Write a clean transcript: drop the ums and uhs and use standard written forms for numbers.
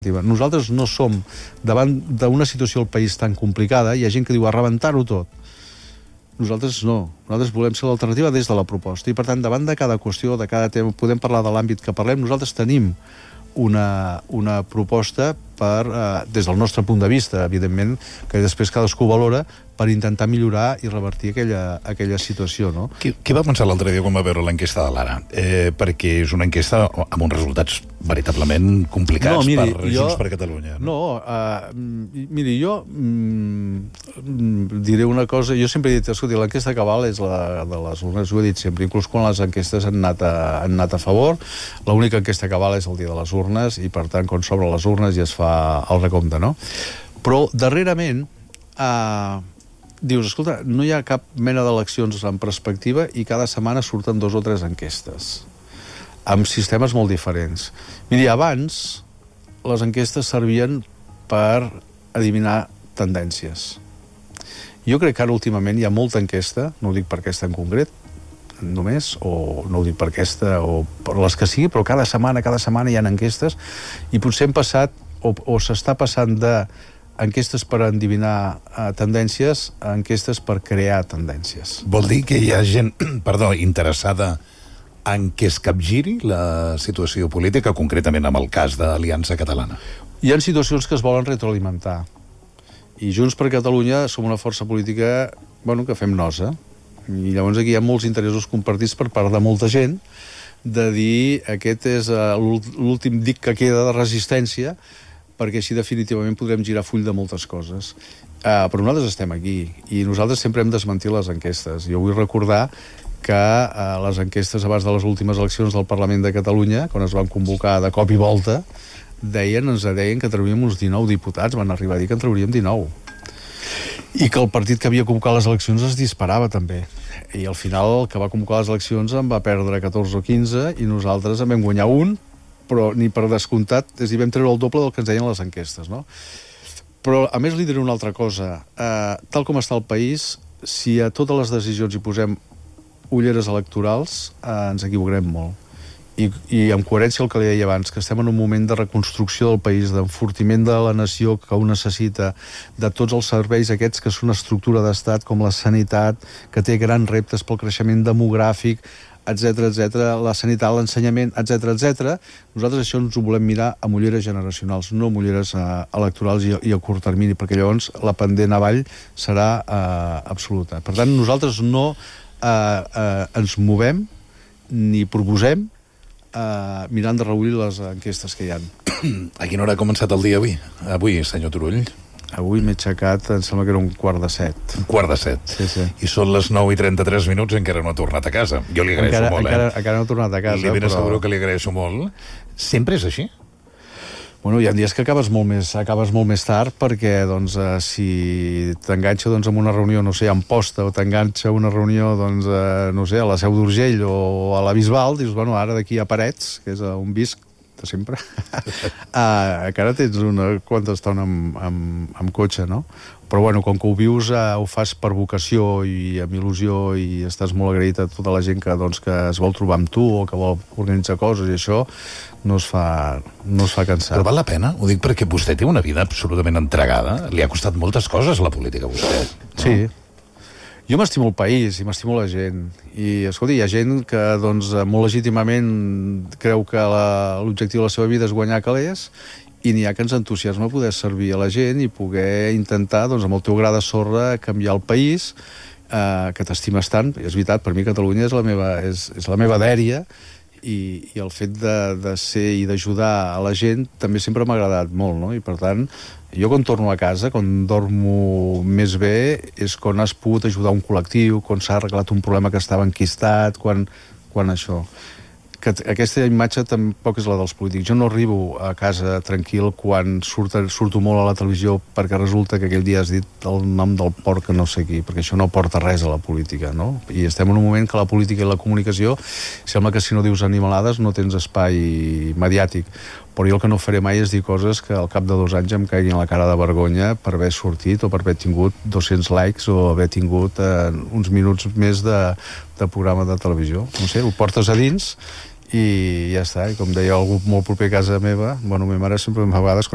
alternativa. Nosaltres no som, davant d'una situació al país tan complicada, hi ha gent que diu a rebentar-ho tot. Nosaltres no. Nosaltres volem ser l'alternativa des de la proposta. I, per tant, davant de cada qüestió, de cada tema, podem parlar de l'àmbit que parlem, nosaltres tenim una proposta per, des del nostre punt de vista, evidentment, que després cadascú valora, per intentar millorar i revertir aquella situació, no? Què va pensar l'altre dia quan va veure l'enquesta de l'Ara? Perquè és una enquesta amb uns resultats veritablement complicats per Junts per Catalunya. Miri, jo diré una cosa. Jo sempre he dit, escolti, l'enquesta cabal és la de les urnes, ho he dit sempre, inclús quan les enquestes han anat a favor. L'única enquesta cabal és el dia de les urnes i, per tant, quan s'obren les urnes ja es fa el recompte, no? Però, darrerament, dius, escolta, no hi ha cap mena d'eleccions en perspectiva i cada setmana surten 2 o 3 enquestes amb sistemes molt diferents. Miri, abans les enquestes servien per adivinar tendències. Jo crec que ara últimament hi ha molta enquesta, no ho dic per aquesta en concret només, o no ho dic per aquesta o per les que sigui, però cada setmana hi ha enquestes i potser hem passat o s'està passant de enquestes per endevinar tendències a enquestes per crear tendències. Vol dir que hi ha gent, interessada en què es capgiri la situació política, concretament amb el cas d'Aliança Catalana? Hi ha situacions que es volen retroalimentar. I Junts per Catalunya som una força política, que fem nosa. I llavors aquí hi ha molts interessos compartits per part de molta gent de dir aquest és l'últim dic que queda de resistència, perquè així definitivament podrem girar full de moltes coses. Però nosaltres estem aquí, i nosaltres sempre hem desmentit les enquestes. Jo vull recordar que les enquestes abans de les últimes eleccions del Parlament de Catalunya, quan es van convocar de cop i volta, ens deien que trauríem uns 19 diputats, van arribar a dir que en trauríem 19. I que el partit que havia convocat les eleccions es disparava també. I al final el que va convocar les eleccions en va perdre 14 o 15 i nosaltres en vam guanyar un, però ni per descomptat, és a dir, vam treure el doble del que ens deien les enquestes, no? Però, a més, li diré una altra cosa. Tal com està el país, si a totes les decisions hi posem ulleres electorals, ens equivocarem molt. I en coherència el que li deia abans, que estem en un moment de reconstrucció del país, d'enfortiment de la nació que ho necessita, de tots els serveis aquests que són una estructura d'estat, com la sanitat, que té grans reptes pel creixement demogràfic, etc, la sanitat, l'ensenyament, etc. Nosaltres això ens ho volem mirar amb ulleres generacionals, no amb ulleres electorals i a curt termini, perquè llavors la pendent avall serà absoluta. Per tant, nosaltres no ens movem ni proposem mirant de reullir les enquestes que hi ha. A quina hora ha començat el dia avui, senyor Turull? Avui m'he aixecat, em sembla que era 6:45. 6:45? Sí. I són les 9:33 i encara no ha tornat a casa. Jo li agraeixo molt, Encara no ha tornat a casa. Li ben asseguro que li agraeixo molt. Sempre és així? Bueno, hi ha dies que acabes molt més tard perquè, doncs, si t'enganxa amb una reunió, no sé, a Amposta, o t'enganxa una reunió, doncs, no sé, a la Seu d'Urgell o a la Bisbal, dius, ara d'aquí a Parets, que és on visc de sempre, encara tens una quanta estona amb cotxe, no? Però, com que ho vius, ho fas per vocació i amb il·lusió i estàs molt agraït a tota la gent que es vol trobar amb tu o que vol organitzar coses, i això no es fa cansar. Però val la pena? Ho dic perquè vostè té una vida absolutament entregada. Li ha costat moltes coses la política, a vostè. No? Sí. Jo m'estimo el país i m'estimo la gent. I, escolti, hi ha gent que, doncs, molt legítimament creu que l'objectiu de la seva vida és guanyar calés i n'hi ha que ens entusiasma poder servir a la gent i poder intentar, doncs, amb el teu gra de sorra, canviar el país, que t'estimes tant. És veritat, per mi Catalunya és la meva dèria, i el fet de ser i d'ajudar a la gent també sempre m'ha agradat molt, no? I per tant, jo quan torno a casa, quan dormo més bé, és quan has pogut ajudar un col·lectiu, quan s'ha arreglat un problema que estava enquistat, quan això. Que aquesta imatge tampoc és la dels polítics. Jo no arribo a casa tranquil quan surto molt a la televisió perquè resulta que aquell dia has dit el nom del porc que no sé qui, perquè això no porta res a la política, no? I estem en un moment que la política i la comunicació sembla que si no dius animalades no tens espai mediàtic. Però jo el que no faré mai és dir coses que al cap de 2 anys em caiguin a la cara de vergonya per haver sortit o per haver tingut 200 likes o haver tingut uns minuts més de programa de televisió. No sé, ho portes a dins i ja està. I com deia algú molt proper a casa meva, ma mare sempre a vegades